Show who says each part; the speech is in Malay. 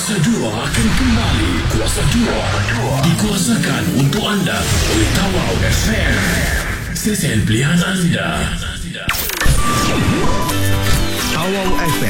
Speaker 1: Kuasa 2 akan kembali. Kuasa 2 dikuasakan untuk anda oleh Tawau FM, stesen pilihan anda.
Speaker 2: Tawau